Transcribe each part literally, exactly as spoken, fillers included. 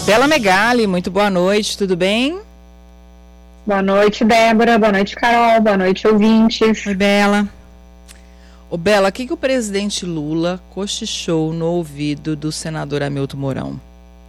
Bela Megali, muito boa noite, tudo bem? Boa noite, Débora, boa noite, Carol, boa noite, ouvintes. Oi, Bela. Ô, Bela, o que, que o presidente Lula cochichou no ouvido do senador Hamilton Mourão?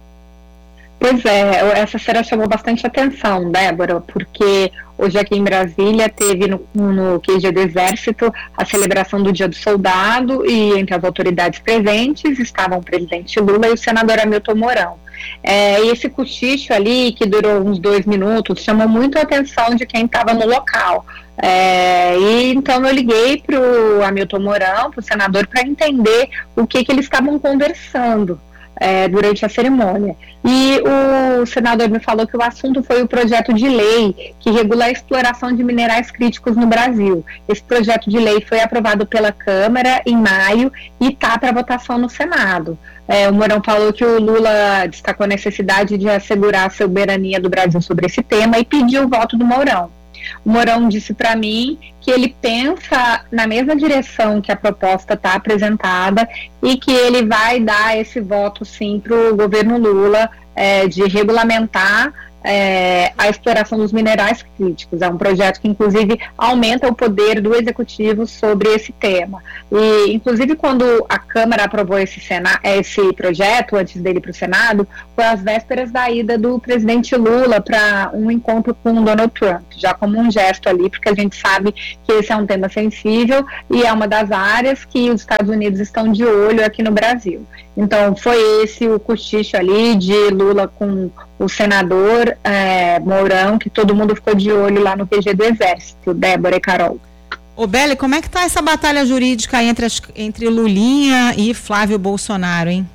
Pois é, essa feira chamou bastante atenção, Débora, porque hoje aqui em Brasília teve no, no Q G do Exército a celebração do Dia do Soldado e entre as autoridades presentes estavam o presidente Lula e o senador Hamilton Mourão. É, e esse cochicho ali, que durou uns dois minutos, chamou muito a atenção de quem estava no local. É, e então eu liguei para o Hamilton Mourão, para o senador, para entender o que, que eles estavam conversando É, durante a cerimônia. E o senador me falou que o assunto foi o projeto de lei que regula a exploração de minerais críticos no Brasil. Esse projeto de lei foi aprovado pela Câmara em maio e está para votação no Senado. É, o Mourão falou que o Lula destacou a necessidade de assegurar a soberania do Brasil sobre esse tema e pediu o voto do Mourão. O Mourão disse para mim que ele pensa na mesma direção que a proposta está apresentada e que ele vai dar esse voto sim para o governo Lula é, de regulamentar é, a exploração dos minerais críticos. É um projeto que inclusive aumenta o poder do executivo sobre esse tema. E inclusive quando a Câmara aprovou esse, Sena- esse projeto antes dele para o Senado, foi às vésperas da ida do presidente Lula para um encontro com o Donald Trump, já como um gesto ali, porque a gente sabe que esse é um tema sensível e é uma das áreas que os Estados Unidos estão de olho aqui no Brasil. Então foi esse o cochicho ali de Lula com o senador é, Mourão, que todo mundo ficou de olho lá no Q G do Exército, Débora e Carol. Ô, Beli, como é que tá essa batalha jurídica entre, as, entre Lulinha e Flávio Bolsonaro, hein?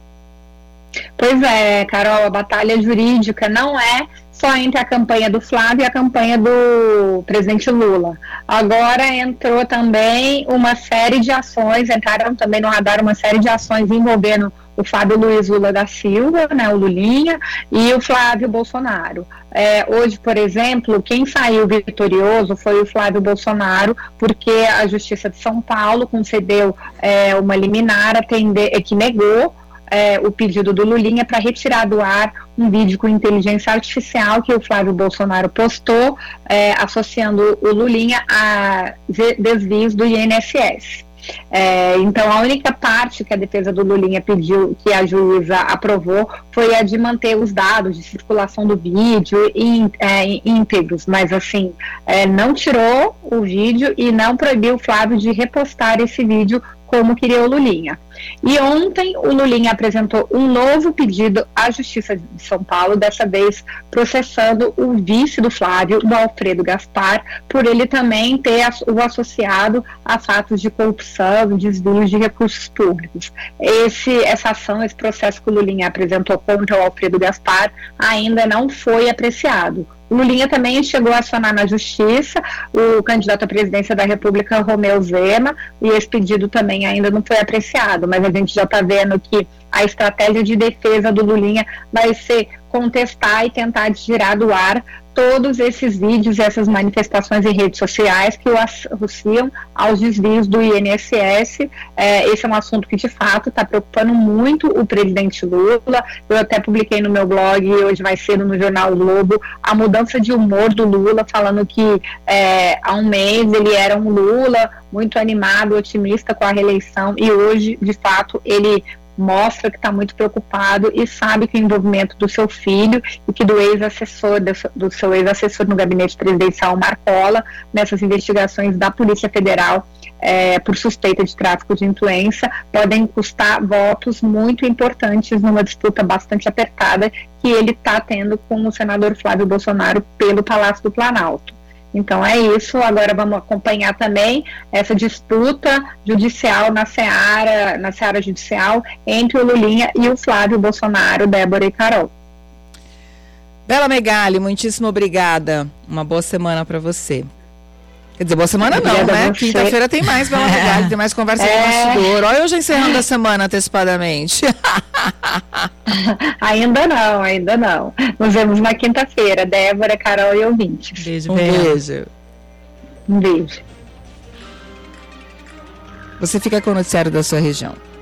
Pois é, Carol, a batalha jurídica não é só entre a campanha do Flávio e a campanha do presidente Lula. Agora entrou também uma série de ações, entraram também no radar uma série de ações envolvendo o Fábio Luiz Lula da Silva, né, o Lulinha, e o Flávio Bolsonaro. É, hoje, por exemplo, quem saiu vitorioso foi o Flávio Bolsonaro, porque a Justiça de São Paulo concedeu é, uma liminar atender, que negou É, o pedido do Lulinha para retirar do ar um vídeo com inteligência artificial que o Flávio Bolsonaro postou, é, associando o Lulinha a desvios do I N S S. É, então a única parte que a defesa do Lulinha pediu, que a juíza aprovou, foi a de manter os dados de circulação do vídeo in, é, íntegros, mas assim, é, não tirou o vídeo e não proibiu o Flávio de repostar esse vídeo como queria o Lulinha. E ontem o Lulinha apresentou um novo pedido à Justiça de São Paulo, dessa vez processando o vice do Flávio, o Alfredo Gaspar, por ele também ter o associado a fatos de corrupção e desvios de recursos públicos. Esse, essa ação, esse processo que o Lulinha apresentou contra o Alfredo Gaspar ainda não foi apreciado. O Lulinha também chegou a acionar na Justiça o candidato à presidência da República, Romeu Zema, e esse pedido também ainda não foi apreciado, mas a gente já está vendo que a estratégia de defesa do Lulinha vai ser contestar e tentar tirar do ar todos esses vídeos e essas manifestações em redes sociais que o associam aos desvios do I N S S. É, esse é um assunto que de fato está preocupando muito o presidente Lula. Eu até publiquei no meu blog, hoje mais cedo no jornal o Globo, a mudança de humor do Lula, falando que é, há um mês ele era um Lula muito animado, otimista com a reeleição, e hoje de fato ele mostra que está muito preocupado e sabe que o envolvimento do seu filho e que do ex-assessor, do seu ex-assessor no gabinete presidencial, Marcola, nessas investigações da Polícia Federal é, por suspeita de tráfico de influência, podem custar votos muito importantes numa disputa bastante apertada que ele está tendo com o senador Flávio Bolsonaro pelo Palácio do Planalto. Então é isso, agora vamos acompanhar também essa disputa judicial na seara, na seara judicial entre o Lulinha e o Flávio Bolsonaro, Débora e Carol. Bela Megali, muitíssimo obrigada. Uma boa semana para você. Quer dizer, boa semana não, obrigada, né? Quinta-feira tem mais Bela Megali, tem mais conversa é. de bastidor. Olha eu já encerrando a semana antecipadamente. Ainda não, ainda não. Nos vemos na quinta-feira, Débora, Carol e ouvintes. Beijo, um beijo. beijo. Um beijo. Você fica com o noticiário da sua região.